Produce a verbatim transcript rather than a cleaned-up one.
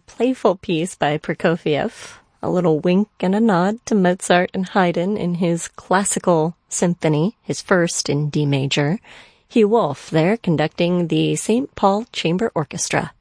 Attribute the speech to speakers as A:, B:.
A: playful piece by Prokofiev, a little wink and a nod to Mozart and Haydn in his classical symphony, his first in D major. Hugh Wolf there conducting the Saint Paul Chamber Orchestra.